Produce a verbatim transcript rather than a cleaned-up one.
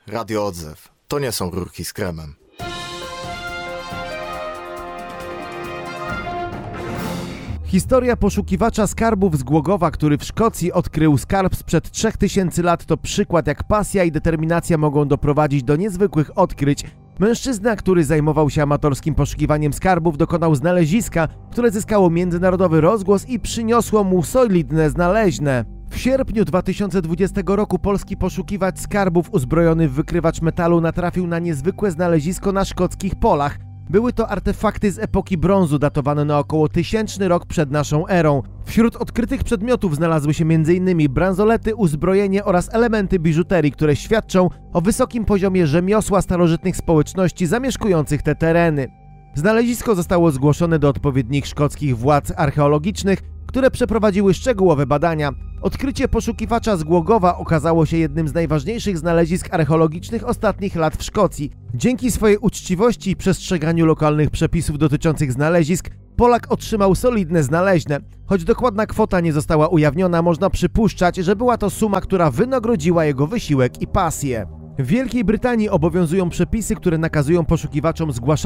Radio Odzew. To nie są rurki z kremem. Historia poszukiwacza skarbów z Głogowa, który w Szkocji odkrył skarb sprzed trzech tysięcy lat, to przykład, jak pasja i determinacja mogą doprowadzić do niezwykłych odkryć. Mężczyzna, który zajmował się amatorskim poszukiwaniem skarbów, dokonał znaleziska, które zyskało międzynarodowy rozgłos i przyniosło mu solidne znaleźne. W sierpniu dwa tysiące dwudziestego roku polski poszukiwacz skarbów uzbrojony w wykrywacz metalu natrafił na niezwykłe znalezisko na szkockich polach. Były to artefakty z epoki brązu, datowane na około tysięczny rok przed naszą erą. Wśród odkrytych przedmiotów znalazły się między innymi bransolety, uzbrojenie oraz elementy biżuterii, które świadczą o wysokim poziomie rzemiosła starożytnych społeczności zamieszkujących te tereny. Znalezisko zostało zgłoszone do odpowiednich szkockich władz archeologicznych, które przeprowadziły szczegółowe badania. Odkrycie poszukiwacza z Głogowa okazało się jednym z najważniejszych znalezisk archeologicznych ostatnich lat w Szkocji. Dzięki swojej uczciwości i przestrzeganiu lokalnych przepisów dotyczących znalezisk, Polak otrzymał solidne znaleźne. Choć dokładna kwota nie została ujawniona, można przypuszczać, że była to suma, która wynagrodziła jego wysiłek i pasję. W Wielkiej Brytanii obowiązują przepisy, które nakazują poszukiwaczom zgłaszać